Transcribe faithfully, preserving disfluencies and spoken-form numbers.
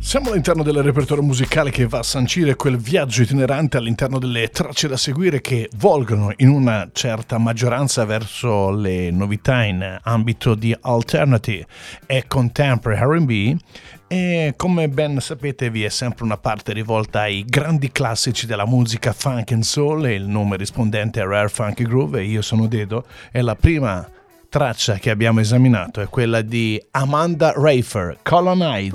Siamo all'interno del repertorio musicale che va a sancire quel viaggio itinerante all'interno delle tracce da seguire che volgono in una certa maggioranza verso le novità in ambito di alternative e contemporary R and B. E come ben sapete vi è sempre una parte rivolta ai grandi classici della musica funk and soul, e il nome rispondente è Rare Funky Groove, e io sono Dedo, e la prima traccia che abbiamo esaminato è quella di Amanda Rayford, Colonize.